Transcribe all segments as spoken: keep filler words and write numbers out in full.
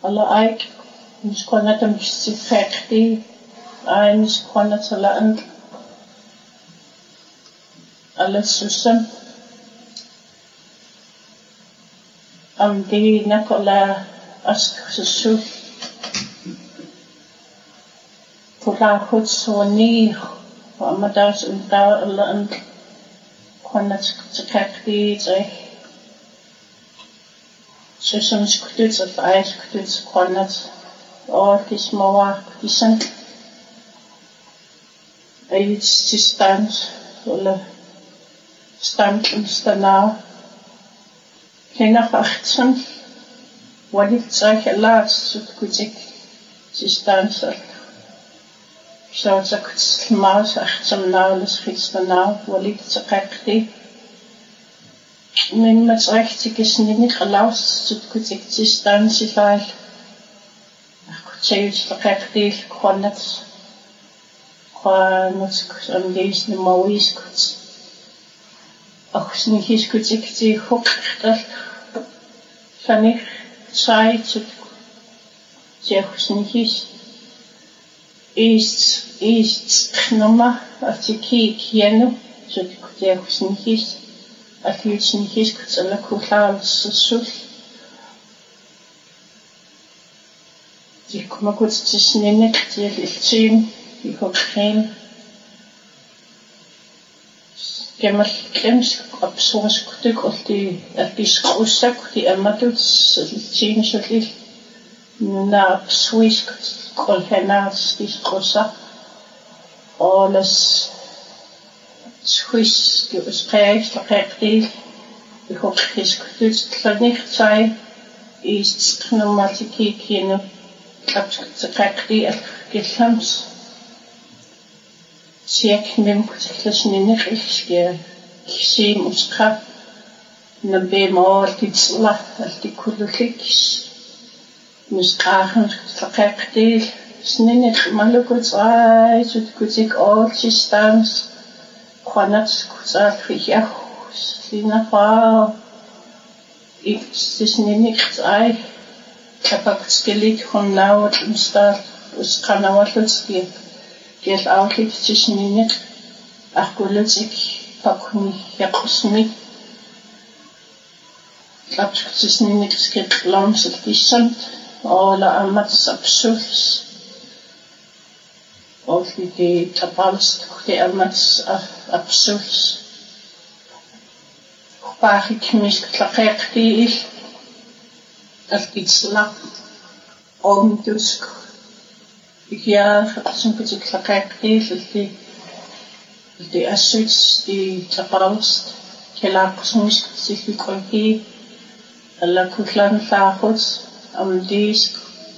alla aik niskwana tamsifekti ai niskwana talaan alla susam am di nakola askusu kula hutsoni amadas unta alla an kwana tsekti tsai susam skutut at ai skutut kwana or kismawa kisan ai distance oder stand instanau kena achtzehn wadit zach laat sut kuzik distance so sagt maus achtzehn naules gitstanau wadit zakakti min met rechtig is niet gelaus sut kuzik distance file Zeus zakakti konnet kwanut am deis ne mawis kuts ach snihis kutikti hokdal fanich zeit zech snihis ist ist knoma artiki kienu zech zech snihis afut snihis kutsala kulal sul ich komme kurz zu nennen die Ilzim die Hochheim Gemal klems absoos kutuk of die erpis krusak die amaduts Ilzim shali na Swiss kolhenas die krusa alles Swiss die uspreich verkehrt die Hochheis kutuk nicht sei ist pneumatiki kino Zakakti gelams siek nem kutlashnin khishke kishim uska nabe mor titsla alti kulukis muskahan zakakti snine malukuts ai sut kuzik all distance kwanat kutsal khia sina pa ich snine ai Kapaktskelit von Naut im Start us Kanawatski geht auch zwischen nicht ach gulutsik pakuni yakusmi klappt zwischen nicht geht langsam bisschen oder amat absurd auf die Tabals die amat absurd paar ich mich klakti Artisla om dusk ja som kuzik klakti die die assets die Tabals kela kusmis sich kolki alla kutlan fahos am disk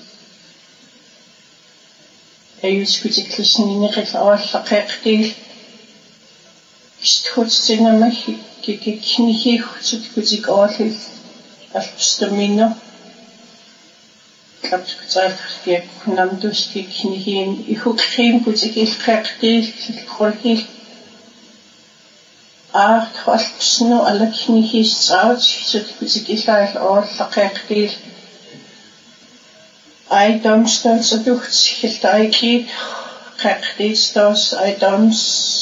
ayus kuzik klishni ref all klakti stutzinga mich geknihi kuzik all Alstamino Klappt gesagt, wir können durch die Knie ich hochkriegen, gut ich ich praktisch, ich kolki. Ah, trotz nur alle Knie ist out, so gut ich ich halt auch praktisch. I don't stand so durch sich da geht, praktisch das I don't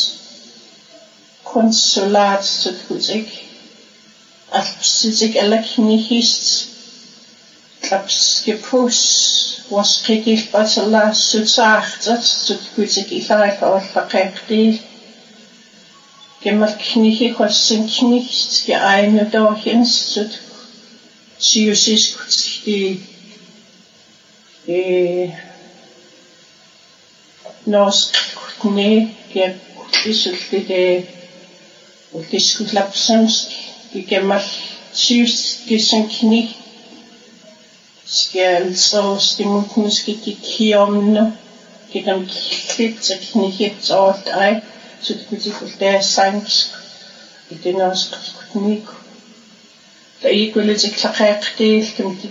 Konsulat so gut ich. Als sich alle Knie ist Klaps gepus was krieg ich was la so sagt das so gut sich ich halt auch verkehrt gemal knie was sind nicht die eine doch ins so sie ist die äh nos ne der ist die und das klapsens die gemal sie ist knie Skjell så stimulmuski kikiomno kidam klitsa knihet alt ai så det betyder det sanks det er norsk teknik det er ikke lidt klart det